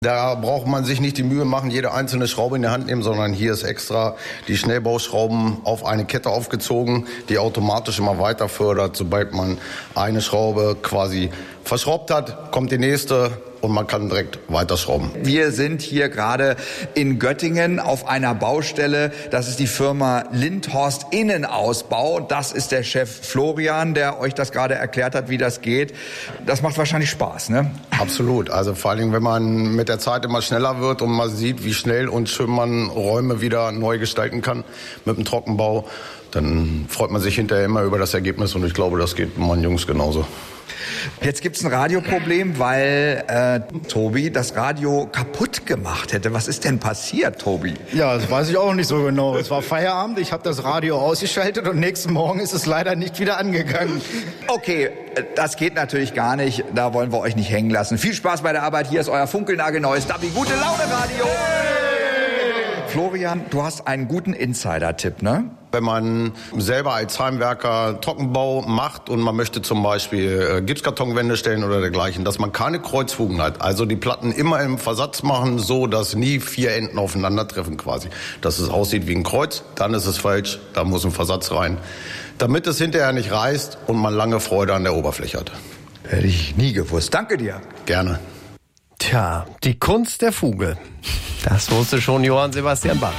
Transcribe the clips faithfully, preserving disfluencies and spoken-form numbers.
Da braucht man sich nicht die Mühe machen, jede einzelne Schraube in die Hand nehmen, sondern hier ist extra die Schnellbauschrauben auf eine Kette aufgezogen, die automatisch immer weiter fördert. Sobald man eine Schraube quasi verschraubt hat, kommt die nächste und man kann direkt weiterschrauben. Wir sind hier gerade in Göttingen auf einer Baustelle. Das ist die Firma Lindhorst Innenausbau. Das ist der Chef Florian, der euch das gerade erklärt hat, wie das geht. Das macht wahrscheinlich Spaß, ne? Absolut. Also vor allen Dingen, wenn man mit der Zeit immer schneller wird und man sieht, wie schnell und schön man Räume wieder neu gestalten kann mit dem Trockenbau, dann freut man sich hinterher immer über das Ergebnis und ich glaube, das geht meinen Jungs genauso. Jetzt gibt's ein Radioproblem, weil äh, Tobi das Radio kaputt gemacht hätte. Was ist denn passiert, Tobi? Ja, das weiß ich auch nicht so genau. Es war Feierabend, ich habe das Radio ausgeschaltet und nächsten Morgen ist es leider nicht wieder angegangen. Okay, das geht natürlich gar nicht. Da wollen wir euch nicht hängen lassen. Viel Spaß bei der Arbeit. Hier ist euer funkelnagelneues Dabi Gute Laune Radio. Florian, du hast einen guten Insider-Tipp, ne? Wenn man selber als Heimwerker Trockenbau macht und man möchte zum Beispiel äh, Gipskartonwände stellen oder dergleichen, dass man keine Kreuzfugen hat. Also die Platten immer im Versatz machen, so dass nie vier Enden aufeinandertreffen quasi. Dass es aussieht wie ein Kreuz, dann ist es falsch, da muss ein Versatz rein. Damit es hinterher nicht reißt und man lange Freude an der Oberfläche hat. Hätte ich nie gewusst. Danke dir. Gerne. Tja, die Kunst der Fuge. Das wusste schon Johann Sebastian Bach.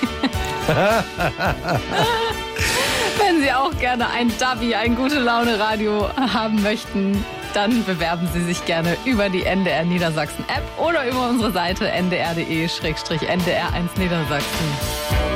Wenn Sie auch gerne ein Dabi, ein Gute-Laune-Radio haben möchten, dann bewerben Sie sich gerne über die N D R Niedersachsen App oder über unsere Seite n d r punkt d e slash n d r eins Niedersachsen.